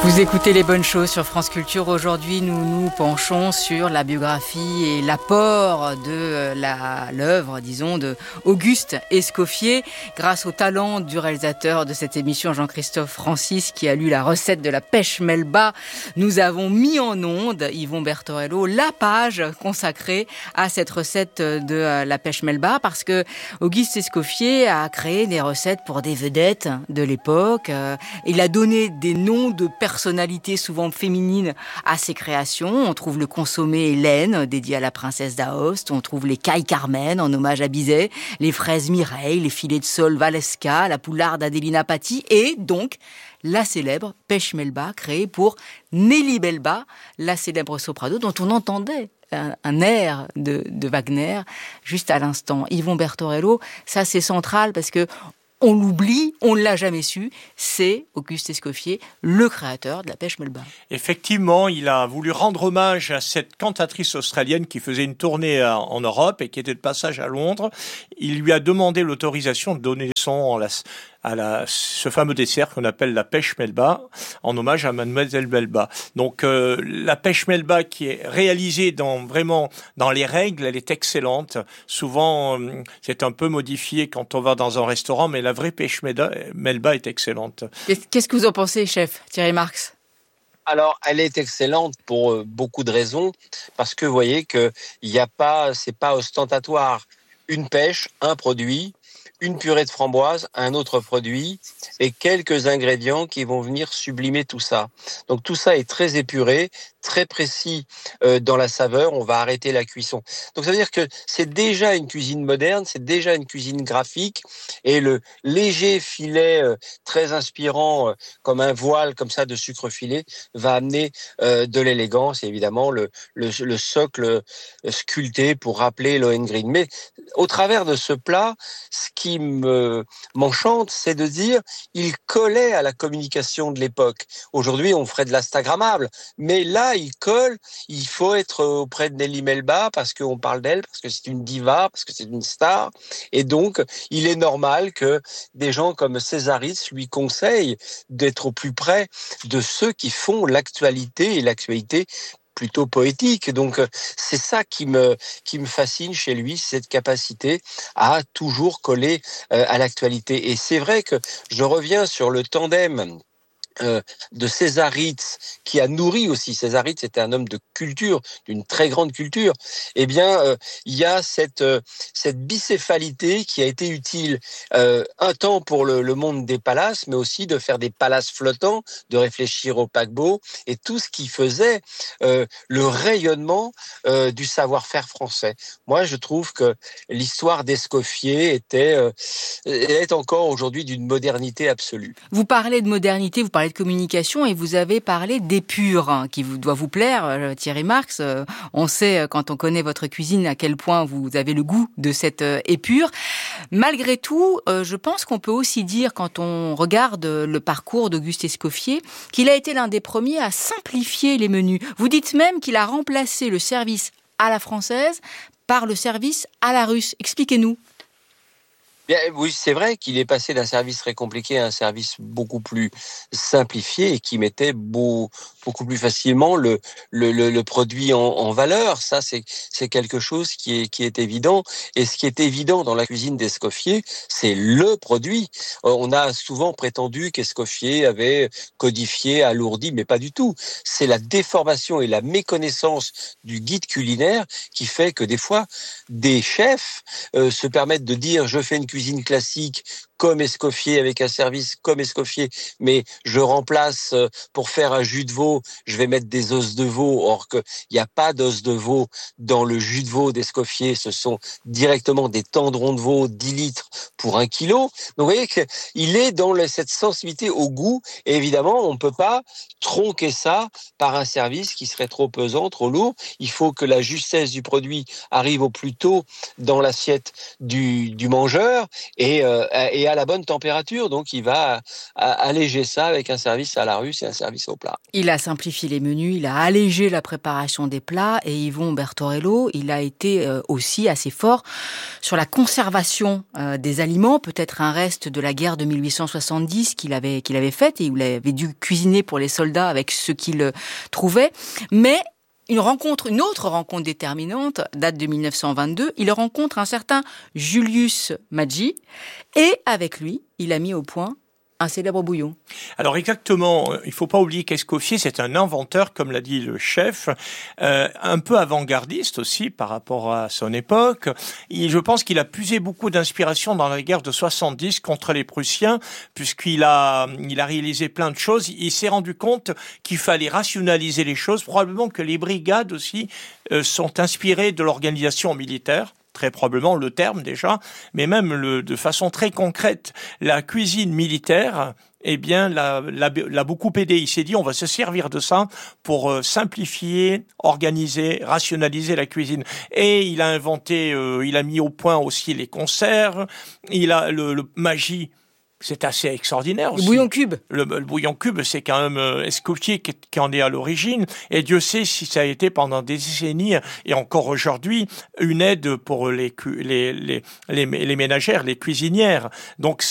Vous écoutez Les Bonnes Choses sur France Culture. Aujourd'hui, nous nous penchons sur la biographie et l'apport de l'œuvre, disons, de Auguste Escoffier, grâce au talent du réalisateur de cette émission, Jean-Christophe Francis, qui a lu la recette de la pêche melba. Nous avons mis en onde, Yvon Bertorello, la page consacrée à cette recette de la pêche melba, parce que Auguste Escoffier a créé des recettes pour des vedettes de l'époque. Il a donné des noms de personnalités souvent féminines à ses créations. On trouve le consommé Hélène, dédié à la princesse d'Aoste. On trouve les cailles Carmen, en hommage à Bizet, les fraises Mireille, les filets de sole Valeska, la poularde Adelina Patti et donc la célèbre pêche melba créée pour Nelly Belba, la célèbre soprano dont on entendait un air de Wagner juste à l'instant. Yvon Bertorello, ça c'est central parce que on l'oublie, on ne l'a jamais su, c'est Auguste Escoffier, le créateur de la pêche melba. Effectivement, il a voulu rendre hommage à cette cantatrice australienne qui faisait une tournée en Europe et qui était de passage à Londres. Il lui a demandé l'autorisation de donner son à ce fameux dessert qu'on appelle la pêche melba, en hommage à Mademoiselle Melba. Donc la pêche melba qui est réalisée vraiment dans les règles, elle est excellente. Souvent, c'est un peu modifié quand on va dans un restaurant, mais la vraie pêche melba est excellente. Qu'est-ce que vous en pensez, chef Thierry Marx ? Alors, elle est excellente pour beaucoup de raisons, parce que vous voyez que c'est pas ostentatoire. Une pêche, un produit, une purée de framboise, un autre produit et quelques ingrédients qui vont venir sublimer tout ça. Donc tout ça est très épuré, très précis dans la saveur. On va arrêter la cuisson. Donc ça veut dire que c'est déjà une cuisine moderne, c'est déjà une cuisine graphique et le léger filet très inspirant comme un voile comme ça de sucre filé va amener de l'élégance et évidemment le socle sculpté pour rappeler Lohengrin. Mais au travers de ce plat, ce qui m'enchante, c'est de dire il collait à la communication de l'époque. Aujourd'hui, on ferait de l'instagrammable, mais là, il colle. Il faut être auprès de Nelly Melba parce qu'on parle d'elle, parce que c'est une diva, parce que c'est une star, et donc il est normal que des gens comme Césaris lui conseillent d'être au plus près de ceux qui font l'actualité et l'actualité plutôt poétique. Donc c'est ça qui me fascine chez lui, cette capacité à toujours coller à l'actualité. Et c'est vrai que je reviens sur le tandem de Césaritz, qui a nourri aussi. Césaritz était un homme de culture, d'une très grande culture. Eh bien, il y a cette bicéphalité qui a été utile un temps pour le monde des palaces, mais aussi de faire des palaces flottants, de réfléchir au paquebot et tout ce qui faisait le rayonnement du savoir-faire français. Moi, je trouve que l'histoire d'Escoffier est encore aujourd'hui d'une modernité absolue. Vous parlez de modernité, vous parlez de communication et vous avez parlé d'épure qui doit vous plaire, Thierry Marx. On sait, quand on connaît votre cuisine, à quel point vous avez le goût de cette épure. Malgré tout, je pense qu'on peut aussi dire, quand on regarde le parcours d'Auguste Escoffier, qu'il a été l'un des premiers à simplifier les menus. Vous dites même qu'il a remplacé le service à la française par le service à la russe. Expliquez-nous. Bien, oui, c'est vrai qu'il est passé d'un service très compliqué à un service beaucoup plus simplifié et qui mettait beaucoup plus facilement le produit en valeur. Ça, c'est quelque chose qui est évident. Et ce qui est évident dans la cuisine d'Escoffier, c'est le produit. On a souvent prétendu qu'Escoffier avait codifié, alourdi, mais pas du tout. C'est la déformation et la méconnaissance du guide culinaire qui fait que des fois, des chefs se permettent de dire « je fais une cuisine classique » comme Escoffier, avec un service comme Escoffier, mais je remplace, pour faire un jus de veau, je vais mettre des os de veau, or qu'il n'y a pas d'os de veau dans le jus de veau d'Escoffier, ce sont directement des tendrons de veau, 10 litres pour 1 kilo. Donc vous voyez qu'il est dans cette sensibilité au goût, et évidemment, on ne peut pas tronquer ça par un service qui serait trop pesant, trop lourd. Il faut que la justesse du produit arrive au plus tôt dans l'assiette du mangeur, et à la bonne température, donc il va alléger ça avec un service à la russe et un service au plat. Il a simplifié les menus, il a allégé la préparation des plats et Yvon Bertorello, il a été aussi assez fort sur la conservation des aliments, peut-être un reste de la guerre de 1870 qu'il avait faite et où il avait dû cuisiner pour les soldats avec ce qu'il trouvait, mais une autre rencontre déterminante date de 1922. Il rencontre un certain Julius Maggi et avec lui, il a mis au point un célèbre bouillon. Alors exactement, il ne faut pas oublier qu'Escoffier, c'est un inventeur, comme l'a dit le chef, un peu avant-gardiste aussi par rapport à son époque. Je pense qu'il a puisé beaucoup d'inspiration dans la guerre de 70 contre les Prussiens, puisqu'il a réalisé plein de choses. Il s'est rendu compte qu'il fallait rationaliser les choses, probablement que les brigades aussi sont inspirées de l'organisation militaire. Très probablement le terme déjà, mais même de façon très concrète, la cuisine militaire, eh bien, l'a beaucoup aidé. Il s'est dit, on va se servir de ça pour simplifier, organiser, rationaliser la cuisine. Et il a inventé, il a mis au point aussi les conserves, il a le Maggi. C'est assez extraordinaire aussi. Le bouillon cube. Le bouillon cube, c'est quand même Escoffier qui en est à l'origine. Et Dieu sait si ça a été pendant des décennies et encore aujourd'hui une aide pour les ménagères, les cuisinières. Donc